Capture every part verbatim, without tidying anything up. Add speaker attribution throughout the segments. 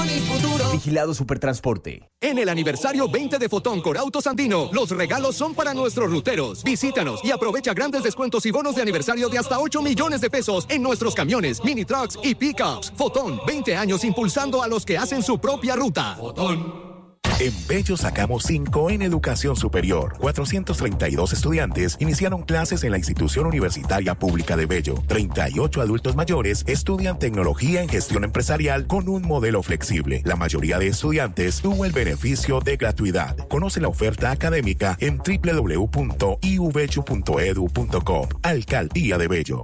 Speaker 1: mi futuro.
Speaker 2: Vigilado Supertransporte.
Speaker 3: En el aniversario veinte de Fotón Corautos Andino, los regalos son para nuestros ruteros. Visítanos y aprovecha grandes descuentos y bonos de aniversario de hasta ocho millones de pesos en nuestros camiones, mini trucks y pickups. Fotón, veinte años impulsando a los que hacen su propia ruta. Fotón.
Speaker 4: En Bello sacamos cinco en educación superior. cuatrocientos treinta y dos estudiantes iniciaron clases en la institución universitaria pública de Bello. treinta y ocho adultos mayores estudian tecnología en gestión empresarial con un modelo flexible. La mayoría de estudiantes tuvo el beneficio de gratuidad. Conoce la oferta académica en doble u doble u doble u punto i u bello punto e d u punto co. Alcaldía de Bello.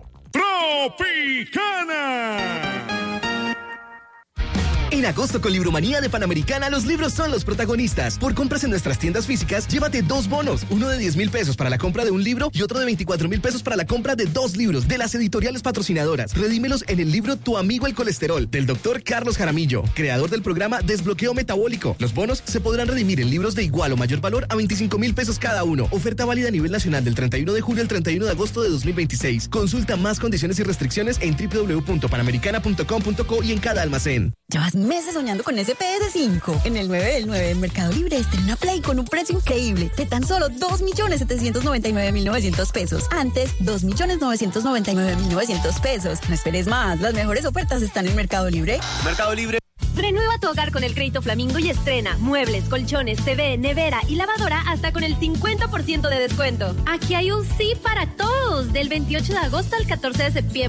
Speaker 5: Tropicana. En agosto con Libromanía de Panamericana, los libros son los protagonistas. Por compras en nuestras tiendas físicas, llévate dos bonos, uno de diez mil pesos para la compra de un libro y otro de veinticuatro mil pesos para la compra de dos libros de las editoriales patrocinadoras. Redímelos en el libro Tu amigo el colesterol, del doctor Carlos Jaramillo, creador del programa Desbloqueo Metabólico. Los bonos se podrán redimir en libros de igual o mayor valor a veinticinco mil pesos cada uno. Oferta válida a nivel nacional del treinta y uno de julio al treinta y uno de agosto de dos mil veintiséis. Consulta más condiciones y restricciones en doble u doble u doble u punto panamericana punto com punto co y en cada almacén.
Speaker 6: Llevas meses soñando con ese P S cinco. En el nueve del nueve en Mercado Libre estrena una Play con un precio increíble de tan solo dos millones setecientos noventa y nueve mil novecientos pesos. Antes, dos millones novecientos noventa y nueve mil novecientos pesos. No esperes más, las mejores ofertas están en Mercado Libre.
Speaker 7: Mercado Libre.
Speaker 8: Renueva tu hogar con el crédito Flamingo y estrena muebles, colchones, T V, nevera y lavadora hasta con el cincuenta por ciento de descuento. Aquí hay un sí para todos, del veintiocho de agosto al catorce de septiembre.